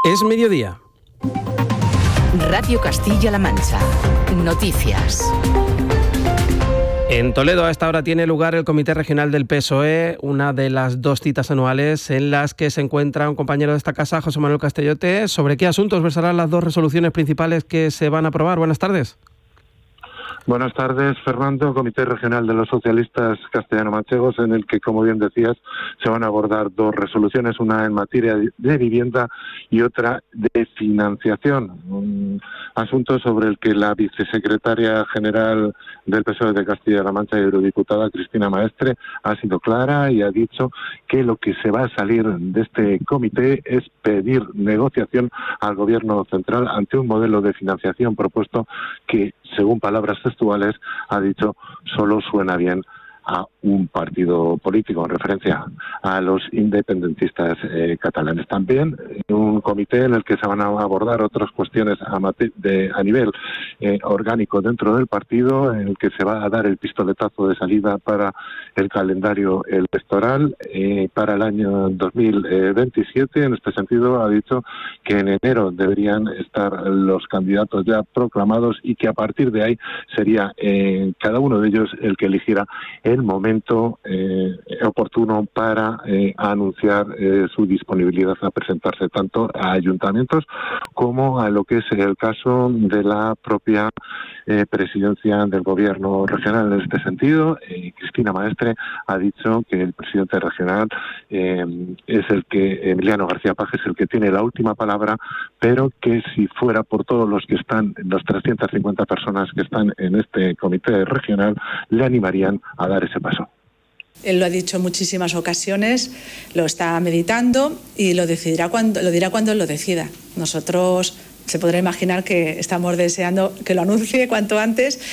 Es mediodía. Radio Castilla-La Mancha. Noticias. En Toledo a esta hora tiene lugar el Comité Regional del PSOE, una de las dos citas anuales en las que se encuentra un compañero de esta casa, José Manuel Castellote. ¿Sobre qué asuntos versarán las dos resoluciones principales que se van a aprobar? Buenas tardes. Buenas tardes, Fernando. Comité Regional de los Socialistas Castellano-Manchegos, en el que, como bien decías, se van a abordar dos resoluciones, una en materia de vivienda y otra de financiación. Un asunto sobre el que la vicesecretaria general del PSOE de Castilla-La Mancha y eurodiputada Cristina Maestre ha sido clara y ha dicho que lo que se va a salir de este comité es pedir negociación al Gobierno central ante un modelo de financiación propuesto que, según palabras textuales, ha dicho, solo suena bien a un partido político, en referencia a los independentistas catalanes. También un comité en el que se van a abordar otras cuestiones a nivel orgánico dentro del partido, en el que se va a dar el pistoletazo de salida para el calendario electoral para el año 2027. En este sentido, ha dicho que en enero deberían estar los candidatos ya proclamados y que a partir de ahí sería cada uno de ellos el que eligiera el momento oportuno para anunciar su disponibilidad a presentarse tanto a ayuntamientos como a lo que es el caso de la propia presidencia del Gobierno regional. En este sentido, Cristina Maestre ha dicho que el presidente regional es el que, Emiliano García Paje, es el que tiene la última palabra, pero que si fuera por todos los que están, los 350 personas que están en este comité regional, le animarían a dar ese paso. Él lo ha dicho en muchísimas ocasiones, lo está meditando y lo dirá cuando lo decida. Nosotros se podrá imaginar que estamos deseando que lo anuncie cuanto antes